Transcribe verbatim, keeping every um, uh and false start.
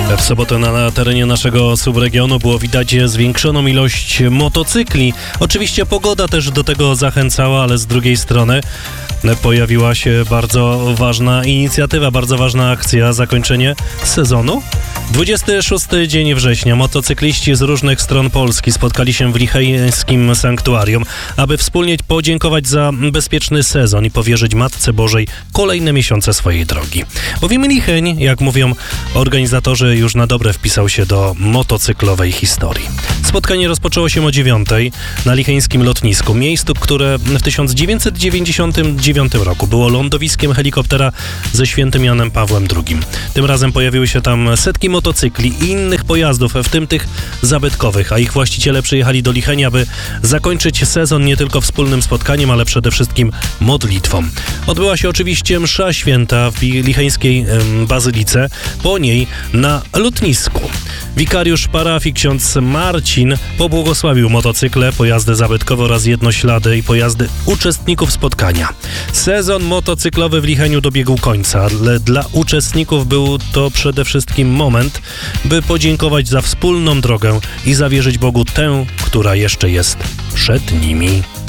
W sobotę na terenie naszego subregionu było widać zwiększoną ilość motocykli. Oczywiście pogoda też do tego zachęcała, ale z drugiej strony pojawiła się bardzo ważna inicjatywa, bardzo ważna akcja, zakończenie sezonu. dwudziesty szósty dzień września motocykliści z różnych stron Polski spotkali się w Licheńskim Sanktuarium, aby wspólnie podziękować za bezpieczny sezon i powierzyć Matce Bożej kolejne miesiące swojej drogi. Bowiem Licheń, jak mówią organizatorzy, już na dobre wpisał się do motocyklowej historii. Spotkanie rozpoczęło się o dziewiątej na licheńskim lotnisku, miejscu, które w tysiąc dziewięćset dziewięćdziesiątym dziewiątym roku było lądowiskiem helikoptera ze świętym Janem Pawłem drugim. Tym razem pojawiły się tam setki motocykli i innych pojazdów, w tym tych zabytkowych, a ich właściciele przyjechali do Lichenia, aby zakończyć sezon nie tylko wspólnym spotkaniem, ale przede wszystkim modlitwą. Odbyła się oczywiście msza święta w licheńskiej ym, bazylice, po niej na lotnisku. Wikariusz parafii ksiądz Marcin pobłogosławił motocykle, pojazdy zabytkowe oraz jednoślady i pojazdy uczestników spotkania. Sezon motocyklowy w Licheniu dobiegł końca, ale dla uczestników był to przede wszystkim moment, by podziękować za wspólną drogę i zawierzyć Bogu tę, która jeszcze jest przed nimi.